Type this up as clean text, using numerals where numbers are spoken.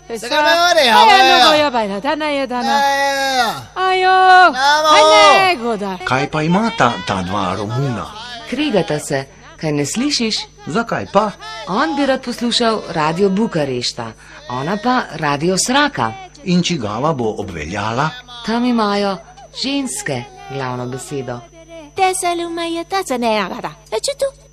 Zakaj me ore? Kaj pa ima ta dva Romuna? Kregata se, kaj ne slišiš? Zakaj pa? On bi rad poslušal Radio Bukarešta, ona pa Radio Sraka. In čigava bo obveljala? Tam imajo ženske glavno besedo. Te se lumaje, ta se ne agada. Če tu?